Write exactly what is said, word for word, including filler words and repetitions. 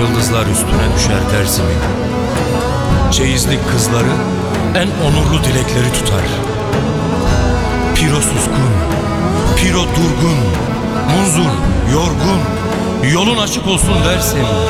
yıldızlar üstüne düşer dersimin. Çeyizlik kızları en onurlu dilekleri tutar. Piro suskun, Piro durgun, munzur, yorgun, yolun açık olsun dersim.